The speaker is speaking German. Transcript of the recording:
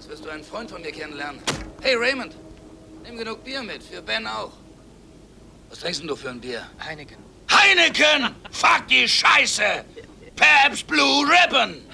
Jetzt wirst du einen Freund von mir kennenlernen. Hey, Raymond, nimm genug Bier mit, für Ben auch. Was trinkst denn du für ein Bier? Heineken. Heineken! Fuck die Scheiße! Pabst Blue Ribbon!